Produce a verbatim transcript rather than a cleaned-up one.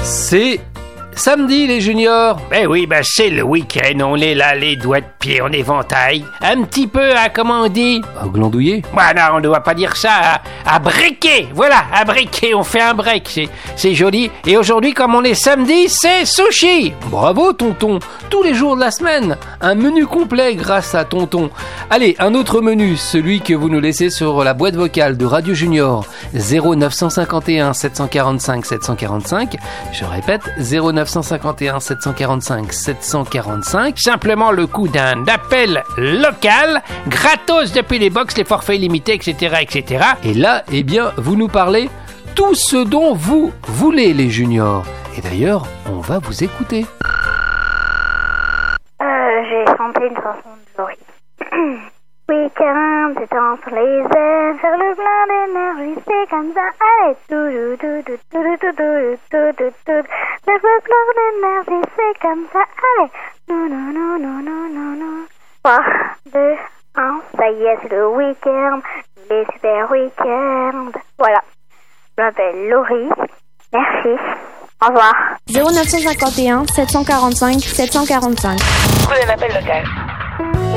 C'est samedi les juniors. Ben oui, ben c'est le week-end, on est là les doigts de pied en éventail. Un petit peu, à comment on dit? À glandouiller. Bah non, on ne doit pas dire ça, à, à briquer. Voilà, à briquer, on fait un break, c'est, c'est joli. Et aujourd'hui, comme on est samedi, c'est sushi. Bravo tonton, tous les jours de la semaine. Un menu complet grâce à tonton. Allez, un autre menu, celui que vous nous laissez sur la boîte vocale de Radio Junior. zéro neuf cent cinquante et un sept cent quarante-cinq sept cent quarante-cinq. Je répète, zéro neuf cent cinquante et un sept cent quarante-cinq sept cent quarante-cinq. Simplement le coup d'un appel local, gratos depuis les box, les forfaits limités, et cetera, et cetera. Et là, eh bien, vous nous parlez tout ce dont vous voulez, les juniors. Et d'ailleurs, on va vous écouter. Euh, j'ai chanté une chanson de Laurie. Week-end, c'est entre les airs, faire le plein d'énergie, c'est comme ça, allez, tout, tout, tout, tout, tout, tout, tout, tout, tout, tout, faire le plein d'énergie, c'est comme ça, allez, non, non, non, non, non, non, non. trois, deux, un, ça y est, c'est le week-end, les super week-end. Voilà, je m'appelle Laurie, merci, au revoir. zéro neuf cent cinquante et un sept cent quarante-cinq sept cent quarante-cinq. Prenez l'appel local.